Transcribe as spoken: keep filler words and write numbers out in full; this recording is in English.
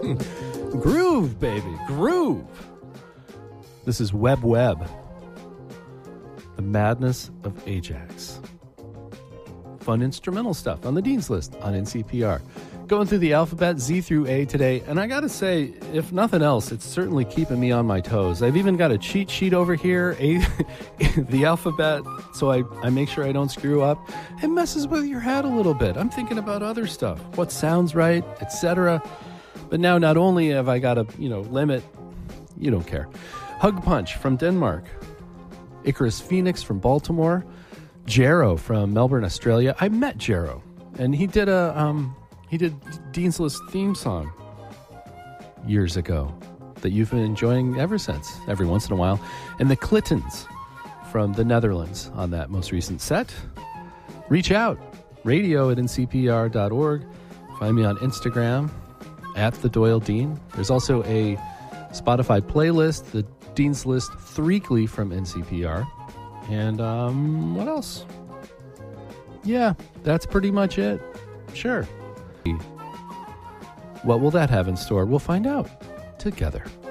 Groove, baby. Groove. This is Web Web. The Madness of Ajax. Fun instrumental stuff on the Dean's List on N C P R. Going through the alphabet, Z through A today, and I gotta say, if nothing else, it's certainly keeping me on my toes. I've even got a cheat sheet over here, A, the alphabet, so I, I make sure I don't screw up. It messes with your head a little bit. I'm thinking about other stuff, what sounds right, et cetera. But now not only have I got a, you know, limit, you don't care. Hug Punch from Denmark. Icarus Phoenix from Baltimore. Jero from Melbourne, Australia. I met Jero, and he did a... um. He did Dean's List theme song years ago that you've been enjoying ever since, every once in a while. And the Clintons from the Netherlands on that most recent set. Reach out, radio at N C P R dot org. Find me on Instagram, at The Doyle Dean. There's also a Spotify playlist, the Dean's List Threekly from N C P R. And um, what else? Yeah, that's pretty much it. Sure. What will that have in store? We'll find out together.